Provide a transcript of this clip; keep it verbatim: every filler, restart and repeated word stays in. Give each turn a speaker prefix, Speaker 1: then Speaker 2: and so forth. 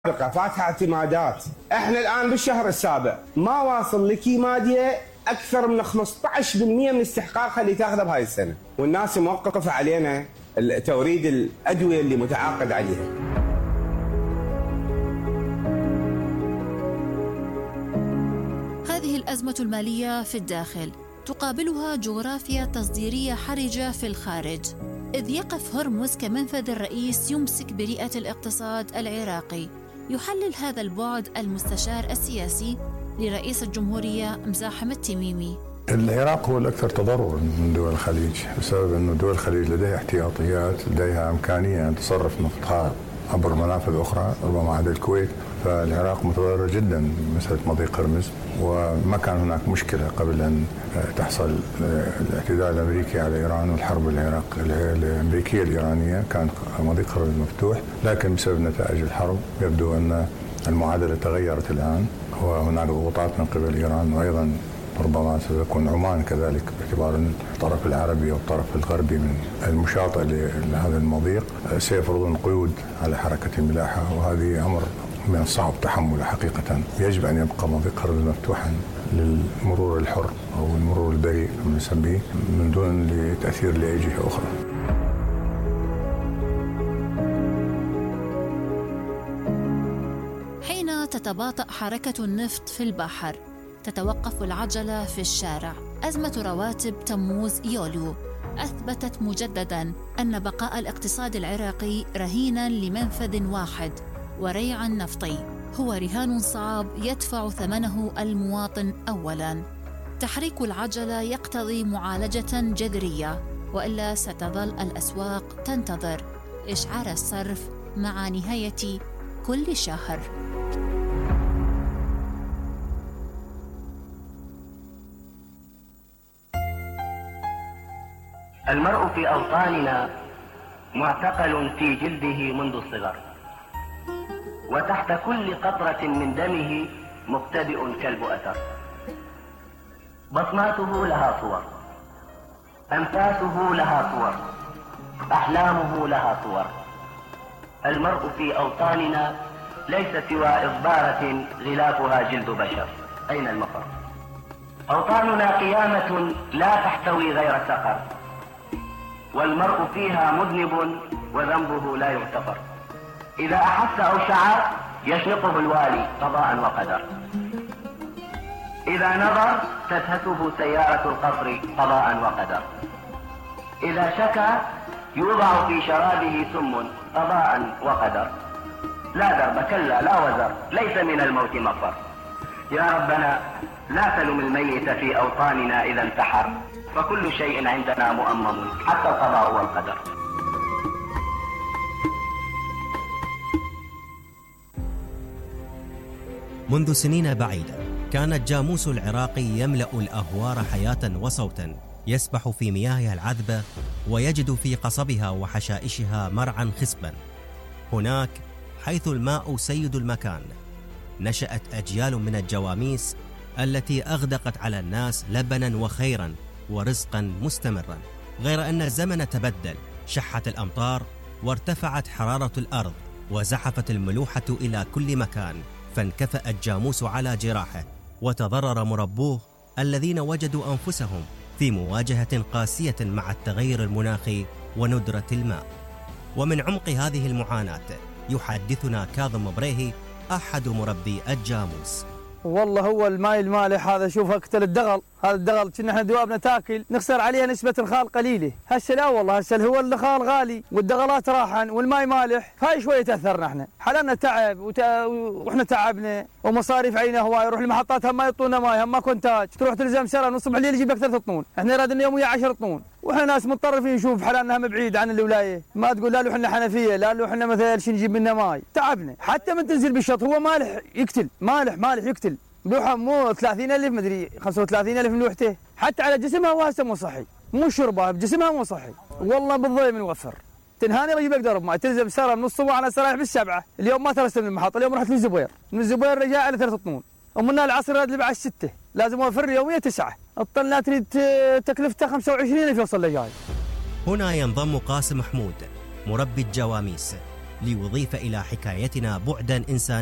Speaker 1: فاتحة اعتمادات. احنا الان بالشهر السابع ما واصل لكيماديا اكثر من خمسة عشر بالمئة من استحقاقها اللي تاخذها بهاي السنه، والناس موقفه علينا توريد الادويه اللي متعاقد عليها.
Speaker 2: هذه الازمه الماليه في الداخل تقابلها جغرافيا تصديريه حرجه في الخارج، إذ يقف هرمز كمنفذ الرئيس يمسك برئة الاقتصاد العراقي. يحلل هذا البعد المستشار السياسي لرئيس الجمهورية مزاحم التميمي.
Speaker 3: العراق هو الأكثر تضرر من دول الخليج بسبب أن دول الخليج لديها احتياطيات، لديها إمكانية أن تصرف نفطها عبر منافذ أخرى ربما عدا الكويت، فالعراق متضرر جدا من مسألة مضيق هرمز، وما كان هناك مشكلة قبل أن تحصل الاعتداء الأمريكي على إيران والحرب العراق الأمريكية الإيرانية، كان مضيق هرمز مفتوح، لكن بسبب نتائج الحرب يبدو أن المعادلة تغيرت الآن، وهناك ضغوطات من قبل إيران، وأيضا ربما سيكون عمان كذلك باعتبار أن الطرف العربي والطرف الغربي من المشاطئ لهذا المضيق سيفرضون قيود على حركة الملاحة، وهذه أمر من الصعب تحمله حقيقة. يجب أن يبقى مضيق هرمز مفتوحا للمرور الحر أو المرور البريء كما نسميه من دون تأثير لأي جهة أخرى.
Speaker 2: حين تتباطأ حركة النفط في البحر تتوقف العجلة في الشارع. أزمة رواتب تموز يوليو أثبتت مجدداً أن بقاء الاقتصاد العراقي رهيناً لمنفذ واحد، وريع نفطي هو رهان صعب يدفع ثمنه المواطن أولاً. تحريك العجلة يقتضي معالجة جذرية، وإلا ستظل الأسواق تنتظر إشعار الصرف مع نهاية كل شهر.
Speaker 4: المرء في أوطاننا معتقل في جلده منذ الصغر، وتحت كل قطرة من دمه مبتدئ كلب أثر. بصماته لها صور، أنفاسه لها صور، أحلامه لها صور. المرء في أوطاننا ليس سوى إصبارة غلافها جلد بشر. أين المفر؟ أوطاننا قيامة لا تحتوي غير سقر، والمرء فيها مذنب وذنبه لا يغتفر. إذا أحس أو شعر يشنقه الوالي قضاء وقدر، إذا نظر تدهسه سيارة القصر قضاء وقدر، إذا شكى يوضع في شرابه سم قضاء وقدر. لا درب كلا لا وزر، ليس من الموت مفر. يا ربنا لا تلم الميت في أوطاننا إذا انتحر، فكل شيء عندنا مؤمم حتى القضاء والقدر.
Speaker 5: منذ سنين بعيدة كان الجاموس العراقي يملأ الأهوار حياة وصوتا، يسبح في مياهها العذبة ويجد في قصبها وحشائشها مرعا خصبا. هناك حيث الماء سيد المكان نشأت أجيال من الجواميس التي أغدقت على الناس لبنا وخيرا ورزقا مستمرا. غير أن الزمن تبدل، شحت الأمطار وارتفعت حرارة الأرض وزحفت الملوحة إلى كل مكان، فانكفأ الجاموس على جراحه، وتضرر مربوه الذين وجدوا أنفسهم في مواجهة قاسية مع التغير المناخي وندرة الماء. ومن عمق هذه المعاناة يحدثنا كاظم بريهي أحد مربي الجاموس.
Speaker 6: والله هو الماء المالح هذا، شوف اقتل الدغل، هذا الدغل كنا احنا دوابنا تاكل نخسر عليها نسبة الخال قليلة. هسه لا والله، هسه هو الخال غالي والدغلات راحن والماء مالح، هاي شوية تأثرنا احنا، حلنا تعب وت... واحنا تعبنا ومصاريف علينا هواي، نروح المحطات هم ما يعطونا ماي، هم ما كونتاج، تروح تلزم سرة من الصبح الليل يجيب لك ثلاث طنون، احنا رادنا يوميا عشر طنون، واحنا ناس متطرفين نشوف حلالنا هم بعيد عن الولاية، ما تقول لا له احنا حنفية، لا له احنا مثلا شي نجيب منه ماي، تعبنا، حتى من تنزل بالشط هو مالح يقتل، مالح مالح يقتل. ملوحة مو ثلاثين ألف مدري خمسة وثلاثين ألف ملوحته، حتى على جسمها هو هسه مو صحي، مو شربها بجسمها مو صحي، والله بالضيم نوفر. تنهاني رجيب اقدر بماي، تلزم سره من الصبح انا سرايح بالسبعه، اليوم ما ترست من المحطه، اليوم رحت للزبير، من الزبير رجع على ثلاث طنون، ومنها العصر راد بعد السته، لازم اوفر يوميا تسعه، الطن تريد تكلفته خمسة وعشرين ألف يوصل لجاي.
Speaker 5: هنا ينضم قاسم محمود مربي الجواميس ليضيف إلى حكايتنا بعداً إنسانياً